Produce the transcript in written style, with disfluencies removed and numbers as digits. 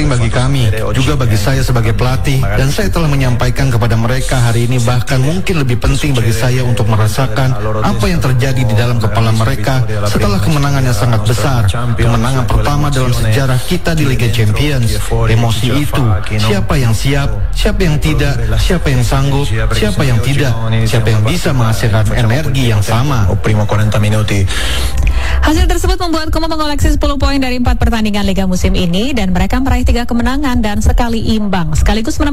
penting bagi kami, juga bagi saya sebagai pelatih, dan saya telah menyampaikan kepada mereka hari ini, bahkan mungkin lebih penting bagi saya untuk merasakan apa yang terjadi di dalam kepala mereka setelah kemenangan yang sangat besar, kemenangan pertama dalam sejarah kita di Liga Champions. Emosi itu, siapa yang siap, siapa yang tidak, siapa yang sanggup, siapa yang tidak, siapa yang bisa menghasilkan energi yang sama. Hasil tersebut membuat Como mengoleksi 10 poin dari 4 pertandingan Liga musim ini, dan mereka meraih 3 kemenangan dan sekali imbang, sekaligus menambah